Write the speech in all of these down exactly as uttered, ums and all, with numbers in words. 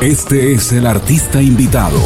Este es el artista invitado.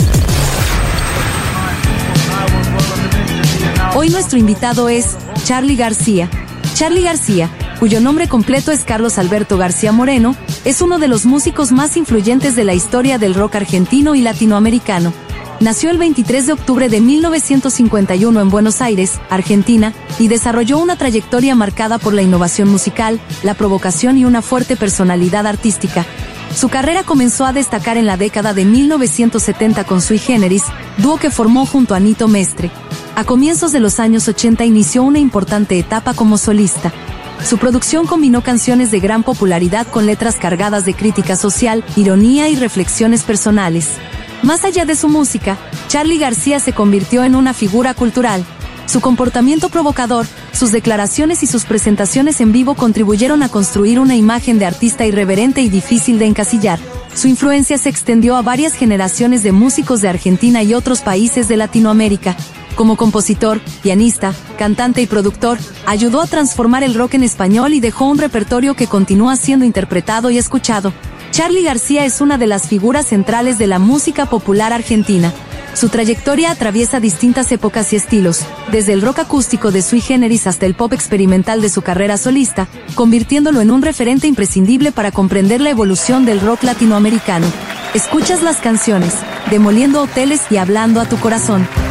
Hoy nuestro invitado es Charly García. Charly García, cuyo nombre completo es Carlos Alberto García Moreno, es uno de los músicos más influyentes de la historia del rock argentino y latinoamericano. Nació el veintitrés de octubre de mil novecientos cincuenta y uno en Buenos Aires, Argentina, y desarrolló una trayectoria marcada por la innovación musical, la provocación y una fuerte personalidad artística. Su carrera comenzó a destacar en la década de mil novecientos setenta con Sui Generis, dúo que formó junto a Nito Mestre. A comienzos de los años ochenta inició una importante etapa como solista. Su producción combinó canciones de gran popularidad con letras cargadas de crítica social, ironía y reflexiones personales. Más allá de su música, Charly García se convirtió en una figura cultural. Su comportamiento provocador, sus declaraciones y sus presentaciones en vivo contribuyeron a construir una imagen de artista irreverente y difícil de encasillar. Su influencia se extendió a varias generaciones de músicos de Argentina y otros países de Latinoamérica. Como compositor, pianista, cantante y productor, ayudó a transformar el rock en español y dejó un repertorio que continúa siendo interpretado y escuchado. Charly García es una de las figuras centrales de la música popular argentina. Su trayectoria atraviesa distintas épocas y estilos, desde el rock acústico de Sui Generis hasta el pop experimental de su carrera solista, convirtiéndolo en un referente imprescindible para comprender la evolución del rock latinoamericano. Escuchas las canciones Demoliendo Hoteles y Hablando a tu Corazón.